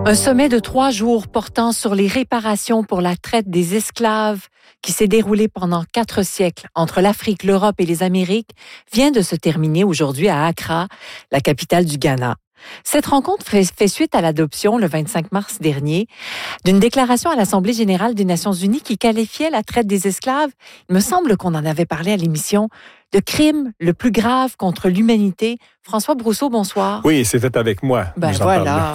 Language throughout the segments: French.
Un sommet de 3 jours portant sur les réparations pour la traite des esclaves qui s'est déroulé pendant 4 siècles entre l'Afrique, l'Europe et les Amériques vient de se terminer aujourd'hui à Accra, la capitale du Ghana. Cette rencontre fait suite à l'adoption, le 25 mars dernier, d'une déclaration à l'Assemblée générale des Nations unies qui qualifiait la traite des esclaves, il me semble qu'on en avait parlé à l'émission, de crime le plus grave contre l'humanité. François Brousseau, bonsoir. Oui, c'était avec moi. Ben voilà.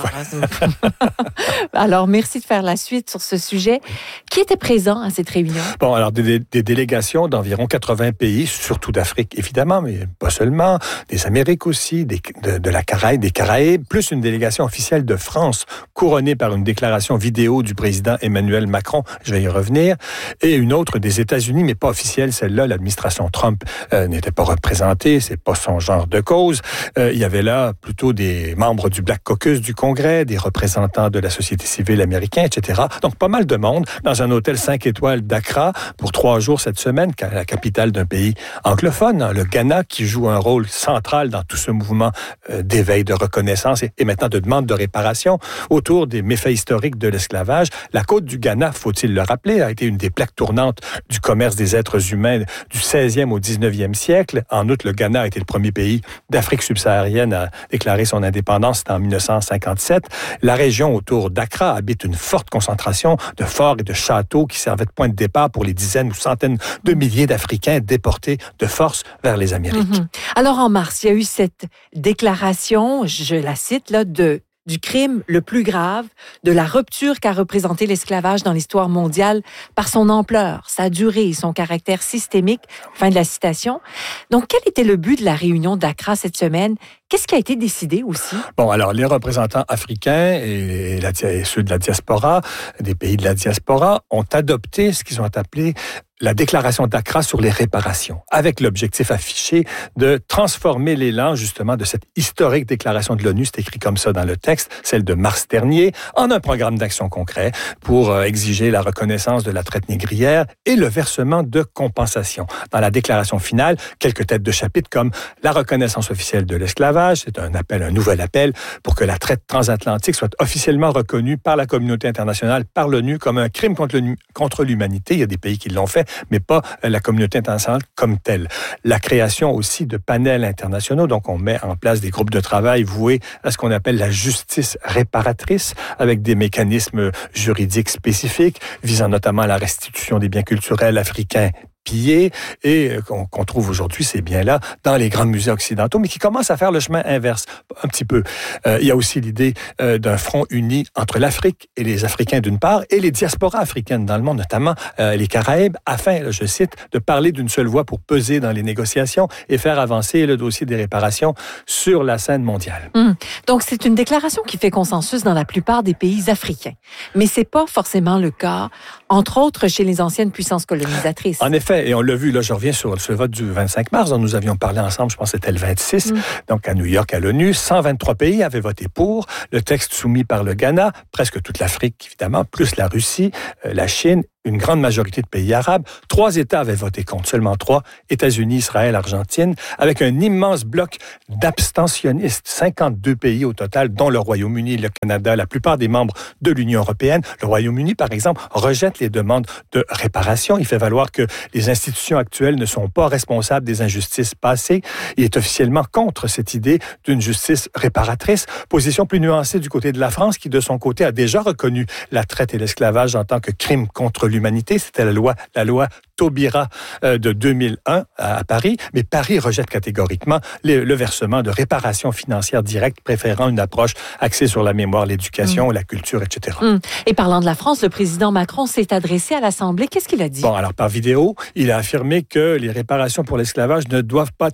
Alors, merci de faire la suite sur ce sujet. Qui était présent à cette réunion? Bon, alors des délégations d'environ 80 pays, surtout d'Afrique, évidemment, mais pas seulement, des Amériques aussi, de la Caraïbe, des Caraïbes, plus une délégation officielle de France, couronnée par une déclaration vidéo du président Emmanuel Macron, je vais y revenir, et une autre des États-Unis, mais pas officielle, celle-là, l'administration Trump n'était pas représentée, c'est pas son genre de cause. Il y avait là plutôt des membres du Black Caucus du Congrès, des représentants de la société civile américaine, etc. Donc, pas mal de monde dans un hôtel 5 étoiles d'Accra pour 3 jours cette semaine, la capitale d'un pays anglophone, le Ghana, qui joue un rôle central dans tout ce mouvement d'éveil, de reconnaissance et maintenant de demande de réparation autour des méfaits historiques de l'esclavage. La côte du Ghana, faut-il le rappeler, a été une des plaques tournantes du commerce des êtres humains du 16e au 19e siècle. En outre, le Ghana a été le premier pays d'Afrique subsaharienne à déclarer son indépendance, c'était en 1957. La région autour d'Accra habite une forte concentration de forts et de châteaux qui servaient de point de départ pour les dizaines ou centaines de milliers d'Africains déportés de force vers les Amériques. Mm-hmm. Alors, en mars, il y a eu cette déclaration, je la cite, là, du crime le plus grave, de la rupture qu'a représenté l'esclavage dans l'histoire mondiale par son ampleur, sa durée et son caractère systémique. Fin de la citation. Donc, quel était le but de la réunion d'Accra cette semaine? Qu'est-ce qui a été décidé aussi? Bon, alors, les représentants africains et ceux de la diaspora, des pays de la diaspora, ont adopté ce qu'ils ont appelé la déclaration d'Accra sur les réparations, avec l'objectif affiché de transformer l'élan, justement, de cette historique déclaration de l'ONU, c'est écrit comme ça dans le texte, celle de mars dernier, en un programme d'action concret pour exiger la reconnaissance de la traite négrière et le versement de compensations. Dans la déclaration finale, quelques têtes de chapitre comme la reconnaissance officielle de l'esclavage, c'est un nouvel appel pour que la traite transatlantique soit officiellement reconnue par la communauté internationale, par l'ONU, comme un crime contre l'humanité. Il y a des pays qui l'ont fait, mais pas la communauté internationale comme telle. La création aussi de panels internationaux, donc on met en place des groupes de travail voués à ce qu'on appelle la justice réparatrice, avec des mécanismes juridiques spécifiques, visant notamment à la restitution des biens culturels africains pillés et qu'on trouve aujourd'hui ces biens-là dans les grands musées occidentaux, mais qui commencent à faire le chemin inverse un petit peu. Il y a aussi l'idée d'un front uni entre l'Afrique et les Africains d'une part et les diasporas africaines dans le monde, notamment les Caraïbes, afin, là, je cite, de parler d'une seule voix pour peser dans les négociations et faire avancer le dossier des réparations sur la scène mondiale. Donc, c'est une déclaration qui fait consensus dans la plupart des pays africains. Mais c'est pas forcément le cas, entre autres chez les anciennes puissances colonisatrices. En effet, et on l'a vu, là, je reviens sur ce vote du 25 mars, dont nous avions parlé ensemble, je pense que c'était le 26, donc à New York, à l'ONU. 123 pays avaient voté pour. Le texte soumis par le Ghana, presque toute l'Afrique, évidemment, plus la Russie, la Chine, une grande majorité de pays arabes. 3 États avaient voté contre, seulement 3, États-Unis, Israël, Argentine, avec un immense bloc d'abstentionnistes, 52 pays au total, dont le Royaume-Uni, le Canada, la plupart des membres de l'Union européenne. Le Royaume-Uni, par exemple, rejette les demandes de réparation. Il fait valoir que les institutions actuelles ne sont pas responsables des injustices passées. Il est officiellement contre cette idée d'une justice réparatrice. Position plus nuancée du côté de la France, qui de son côté a déjà reconnu la traite et l'esclavage en tant que crime contre l'humanité. C'était la loi Taubira de 2001 à Paris, mais Paris rejette catégoriquement le versement de réparations financières directes, préférant une approche axée sur la mémoire, l'éducation, la culture, etc. Et parlant de la France, le président Macron s'est adressé à l'Assemblée. Qu'est-ce qu'il a dit? Bon, alors par vidéo, il a affirmé que les réparations pour l'esclavage ne doivent pas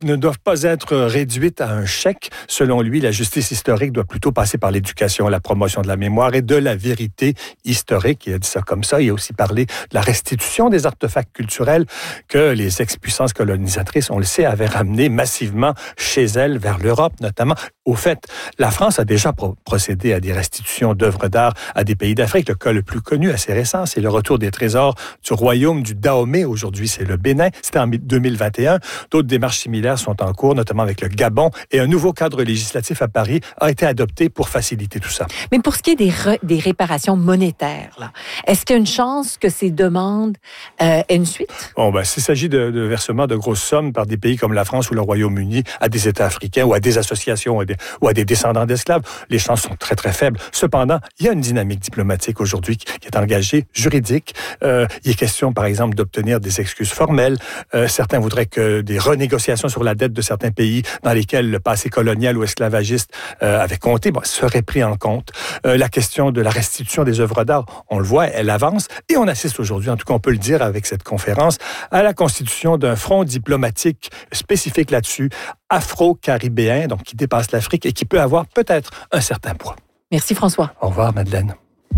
être réduites à un chèque. Selon lui, la justice historique doit plutôt passer par l'éducation, la promotion de la mémoire et de la vérité historique. Il a dit ça comme ça. Il a aussi aussi parler de la restitution des artefacts culturels que les ex-puissances colonisatrices, on le sait, avaient ramenés massivement chez elles, vers l'Europe notamment. Au fait, la France a déjà procédé à des restitutions d'œuvres d'art à des pays d'Afrique. Le cas le plus connu, assez récent, c'est le retour des trésors du royaume du Dahomey. Aujourd'hui, c'est le Bénin. C'était en 2021. D'autres démarches similaires sont en cours, notamment avec le Gabon. Et un nouveau cadre législatif à Paris a été adopté pour faciliter tout ça. Mais pour ce qui est des réparations monétaires, là, est-ce qu'il y a une chance que ces demandes aient une suite? Bon, s'il s'agit de versements de grosses sommes par des pays comme la France ou le Royaume-Uni à des États africains ou à des associations ou à des descendants d'esclaves, les chances sont très, très faibles. Cependant, il y a une dynamique diplomatique aujourd'hui qui est engagée, juridique. Il est question, par exemple, d'obtenir des excuses formelles. Certains voudraient que des renégociations sur la dette de certains pays dans lesquels le passé colonial ou esclavagiste avait compté seraient pris en compte. La question de la restitution des œuvres d'art, on le voit, elle avance et on assiste aujourd'hui, en tout cas on peut le dire avec cette conférence, à la constitution d'un front diplomatique spécifique là-dessus, afro-caribéen, donc qui dépasse l'Afrique et qui peut avoir peut-être un certain poids. Merci François. Au revoir Madeleine.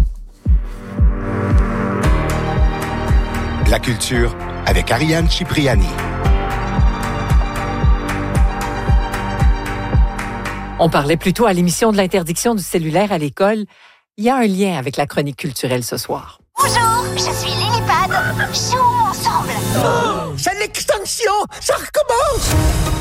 La culture avec Ariane Cipriani. On parlait plutôt à l'émission de l'interdiction du cellulaire à l'école. Il y a un lien avec la chronique culturelle ce soir. Bonjour, je suis Lilipad. Jouons ensemble. Oh, c'est l'extinction. Ça recommence.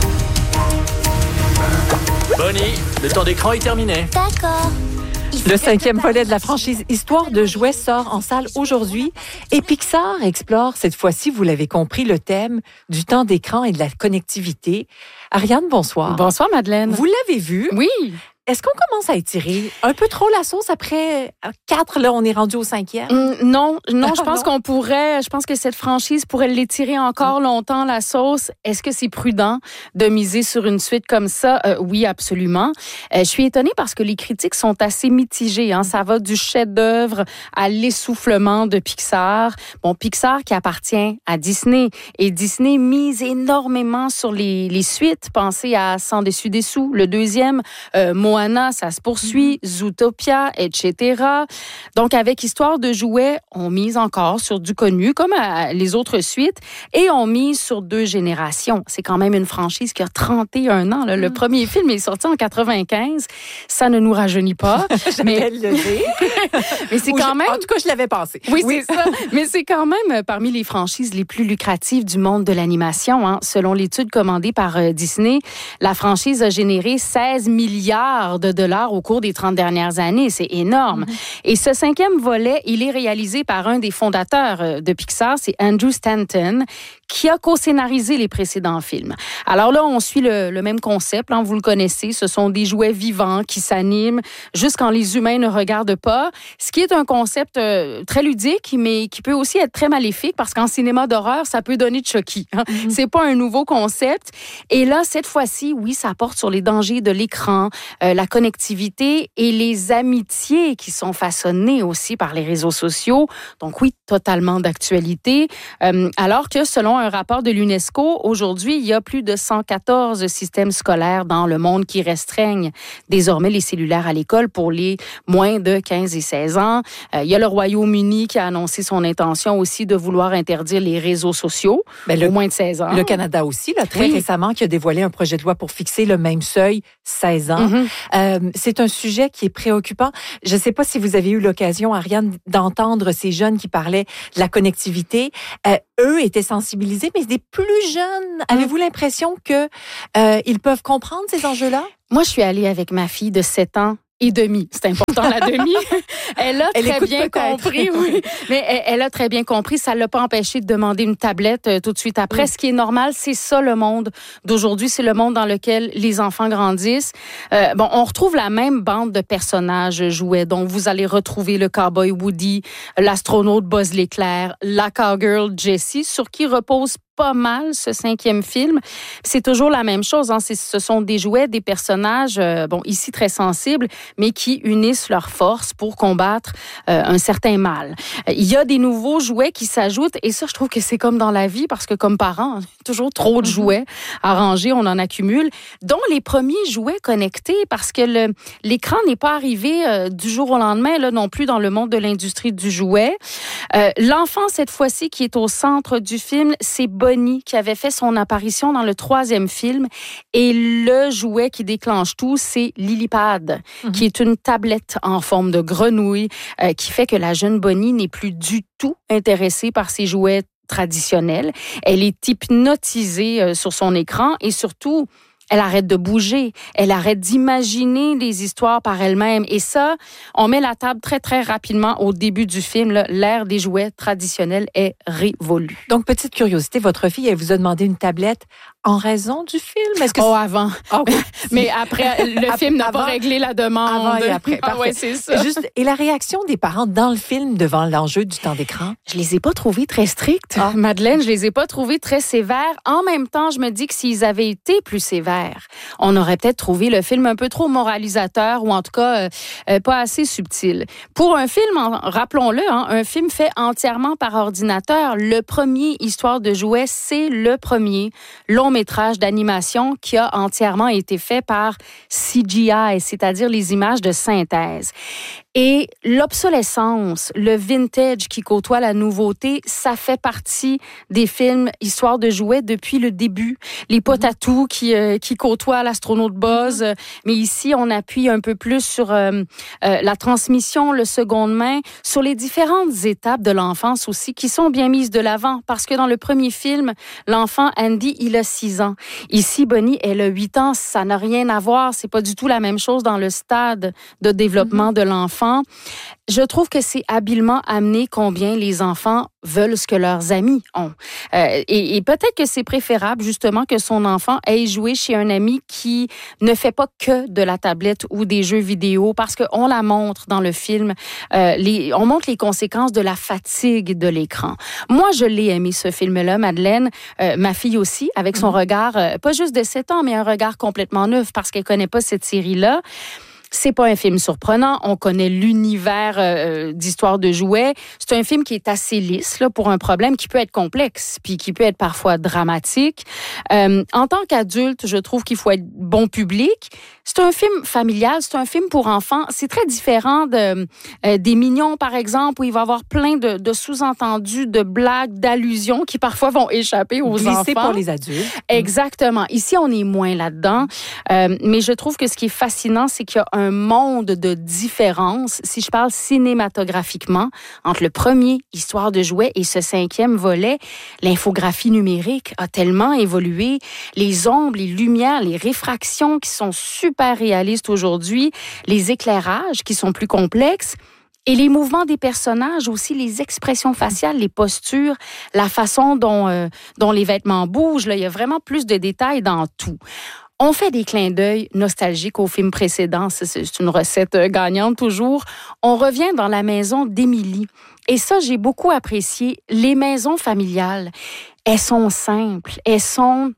Bonnie, le temps d'écran est terminé. D'accord. Le 5e volet de la franchise Histoire de jouets sort en salle aujourd'hui et Pixar explore cette fois-ci, vous l'avez compris, le thème du temps d'écran et de la connectivité. Ariane, bonsoir. Bonsoir, Madeleine. Vous l'avez vu? Oui. Est-ce qu'on commence à étirer un peu trop la sauce après 4? Là, on est rendu au 5e. Non, je pense qu'on pourrait. Je pense que cette franchise pourrait l'étirer encore longtemps, la sauce. Est-ce que c'est prudent de miser sur une suite comme ça? Oui, absolument. Je suis étonnée parce que les critiques sont assez mitigées. Ça va du chef-d'œuvre à l'essoufflement de Pixar. Bon, Pixar qui appartient à Disney. Et Disney mise énormément sur les suites. Pensez à Sans dessus dessous, le deuxième, Moana, ça se poursuit, Zootopia, etc. Donc, avec Histoire de jouets, on mise encore sur du connu, comme les autres suites, et on mise sur 2 générations. C'est quand même une franchise qui a 31 ans. Là. Le premier film est sorti en 95. Ça ne nous rajeunit pas. Mais le dire. Mais c'est quand même... En tout cas, je l'avais pensé. Oui, c'est ça. Mais c'est quand même parmi les franchises les plus lucratives du monde de l'animation. Selon l'étude commandée par Disney, la franchise a généré 16 milliards de dollars au cours des 30 dernières années. C'est énorme. Et ce 5e volet, il est réalisé par un des fondateurs de Pixar, c'est Andrew Stanton, qui a co-scénarisé les précédents films. Alors là, on suit le même concept, vous le connaissez, ce sont des jouets vivants qui s'animent juste quand les humains ne regardent pas, ce qui est un concept très ludique, mais qui peut aussi être très maléfique, parce qu'en cinéma d'horreur, ça peut donner de Chucky. C'est pas un nouveau concept. Et là, cette fois-ci, oui, ça porte sur les dangers de l'écran, la connectivité et les amitiés qui sont façonnées aussi par les réseaux sociaux. Donc oui, totalement d'actualité. Alors que selon un rapport de l'UNESCO, aujourd'hui, il y a plus de 114 systèmes scolaires dans le monde qui restreignent désormais les cellulaires à l'école pour les moins de 15 et 16 ans. Il y a le Royaume-Uni qui a annoncé son intention aussi de vouloir interdire les réseaux sociaux aux moins de 16 ans. Le Canada aussi, là, très récemment, qui a dévoilé un projet de loi pour fixer le même seuil, 16 ans. C'est un sujet qui est préoccupant. Je ne sais pas si vous avez eu l'occasion, Ariane, d'entendre ces jeunes qui parlaient de la connectivité. Eux étaient sensibilisés, mais des plus jeunes. Avez-vous l'impression que ils peuvent comprendre ces enjeux-là? Moi, je suis allée avec ma fille de 7 ans et demi. C'est important, la demi. Elle a très bien compris, oui. Mais elle a très bien compris. Ça ne l'a pas empêché de demander une tablette tout de suite après. Ce qui est normal, c'est ça le monde d'aujourd'hui. C'est le monde dans lequel les enfants grandissent. On retrouve la même bande de personnages jouets. Donc, vous allez retrouver le cowboy Woody, l'astronaute Buzz l'éclair, la cowgirl Jessie, sur qui repose pas mal, ce 5e film. C'est toujours la même chose. Hein. Ce sont des jouets, des personnages, ici très sensibles, mais qui unissent leurs forces pour combattre un certain mal. Il y a des nouveaux jouets qui s'ajoutent, et ça, je trouve que c'est comme dans la vie, parce que comme parents, toujours trop de jouets à ranger, on en accumule, dont les premiers jouets connectés, parce que l'écran n'est pas arrivé du jour au lendemain, là, non plus dans le monde de l'industrie du jouet. L'enfant, cette fois-ci, qui est au centre du film, c'est Bonnie, qui avait fait son apparition dans le 3e film. Et le jouet qui déclenche tout, c'est Lilipad, qui est une tablette en forme de grenouille, qui fait que la jeune Bonnie n'est plus du tout intéressée par ces jouets traditionnels. Elle est hypnotisée sur son écran et surtout, elle arrête de bouger, elle arrête d'imaginer des histoires par elle-même. Et ça, on met la table très, très rapidement au début du film. Là, l'ère des jouets traditionnels est révolue. Donc, petite curiosité, votre fille, elle vous a demandé une tablette en raison du film? Est-ce que avant. Okay. Mais après, le film n'a pas réglé la demande. Avant et après. Ouais, c'est ça. Et la réaction des parents dans le film devant l'enjeu du temps d'écran? Je les ai pas trouvés très stricts. Madeleine, je les ai pas trouvés très sévères. En même temps, je me dis que s'ils avaient été plus sévères, on aurait peut-être trouvé le film un peu trop moralisateur ou en tout cas pas assez subtil. Pour un film, rappelons-le, un film fait entièrement par ordinateur. Le premier Histoire de jouets, c'est le premier long-métrage d'animation qui a entièrement été fait par CGI, c'est-à-dire les images de synthèse. Et l'obsolescence, le vintage qui côtoie la nouveauté, ça fait partie des films Histoire de jouets depuis le début. Les potatous qui côtoient l'astronaute Buzz. Mais ici, on appuie un peu plus sur la transmission, le seconde main, sur les différentes étapes de l'enfance aussi qui sont bien mises de l'avant. Parce que dans le premier film, l'enfant Andy, il a 6 ans. Ici, Bonnie, elle a 8 ans. Ça n'a rien à voir. C'est pas du tout la même chose dans le stade de développement de l'enfant. Je trouve que c'est habilement amené combien les enfants veulent ce que leurs amis ont. Et peut-être que c'est préférable, justement, que son enfant aille jouer chez un ami qui ne fait pas que de la tablette ou des jeux vidéo, parce qu'on la montre dans le film. On montre les conséquences de la fatigue de l'écran. Moi, je l'ai aimé, ce film-là, Madeleine. Ma fille aussi, avec son regard, pas juste de 7 ans, mais un regard complètement neuf, parce qu'elle connaît pas cette série-là. C'est pas un film surprenant. On connaît l'univers d'Histoire de jouets. C'est un film qui est assez lisse là, pour un problème qui peut être complexe puis qui peut être parfois dramatique. En tant qu'adulte, je trouve qu'il faut être bon public. C'est un film familial, c'est un film pour enfants. C'est très différent des Mignons, par exemple, où il va y avoir plein de sous-entendus, de blagues, d'allusions qui parfois vont échapper aux enfants. Glissé pour les adultes. Exactement. Ici, on est moins là-dedans. Mais je trouve que ce qui est fascinant, c'est qu'il y a un monde de différence, si je parle cinématographiquement, entre le premier Histoire de jouets et ce 5e volet. L'infographie numérique a tellement évolué. Les ombres, les lumières, les réfractions qui sont super réalistes aujourd'hui, les éclairages qui sont plus complexes. Et les mouvements des personnages, aussi les expressions faciales, les postures, la façon dont les vêtements bougent. Là, il y a vraiment plus de détails dans tout. On fait des clins d'œil nostalgiques aux films précédents. C'est une recette gagnante toujours. On revient dans la maison d'Émilie. Et ça, j'ai beaucoup apprécié. Les maisons familiales, elles sont simples. Elles sont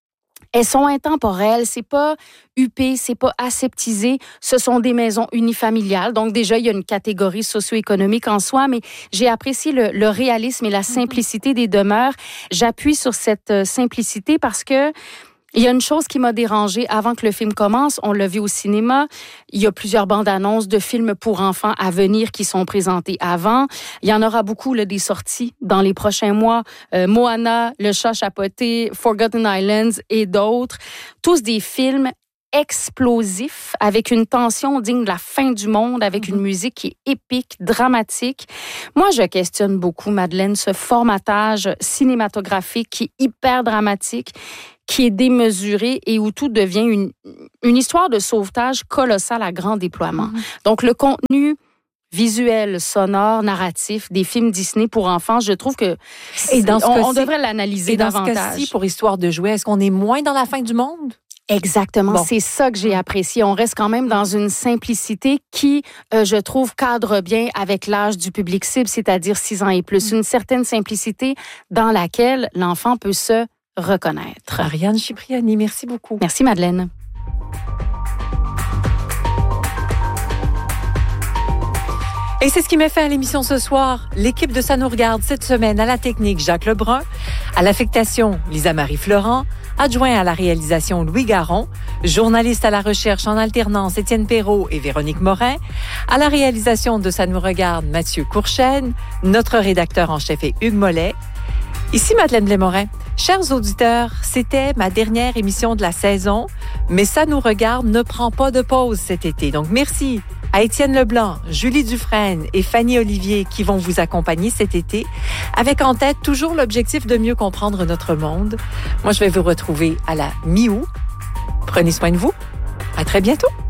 intemporelles. C'est pas huppé, c'est pas aseptisé. Ce sont des maisons unifamiliales. Donc déjà, il y a une catégorie socio-économique en soi, mais j'ai apprécié le réalisme et la simplicité des demeures. J'appuie sur cette simplicité parce que il y a une chose qui m'a dérangée avant que le film commence. On l'a vu au cinéma. Il y a plusieurs bandes annonces de films pour enfants à venir qui sont présentés avant. Il y en aura beaucoup là, des sorties dans les prochains mois. Moana, Le Chat Chapoté, Forgotten Islands et d'autres. Tous des films explosif, avec une tension digne de la fin du monde, avec une musique qui est épique, dramatique. Moi, je questionne beaucoup, Madeleine, ce formatage cinématographique qui est hyper dramatique, qui est démesuré et où tout devient une histoire de sauvetage colossale à grand déploiement. Donc, le contenu visuel, sonore, narratif des films Disney pour enfants, je trouve que on devrait l'analyser davantage. Et dans ce cas-ci, pour Histoire de jouets, est-ce qu'on est moins dans la fin du monde? Exactement, Bon. c'est ça que j'ai apprécié. On reste quand même dans une simplicité qui, je trouve, cadre bien avec l'âge du public cible, c'est-à-dire 6 ans et plus. Une certaine simplicité dans laquelle l'enfant peut se reconnaître. Ariane Cipriani, merci beaucoup. Merci, Madeleine. Et c'est ce qui met fin à l'émission ce soir. L'équipe de Ça nous regarde cette semaine à la technique Jacques Lebrun, à l'affectation Lisa-Marie Florent, adjoint à la réalisation Louis Garon, journaliste à la recherche en alternance Étienne Perrault et Véronique Morin, à la réalisation de Ça nous regarde Mathieu Courchaine, notre rédacteur en chef est Hugues Mollet. Ici Madeleine Blais-Morin. Chers auditeurs, c'était ma dernière émission de la saison, mais Ça nous regarde ne prend pas de pause cet été. Donc merci à Étienne Leblanc, Julie Dufresne et Fanny Olivier qui vont vous accompagner cet été, avec en tête toujours l'objectif de mieux comprendre notre monde. Moi, je vais vous retrouver à la mi-août. Prenez soin de vous. À très bientôt.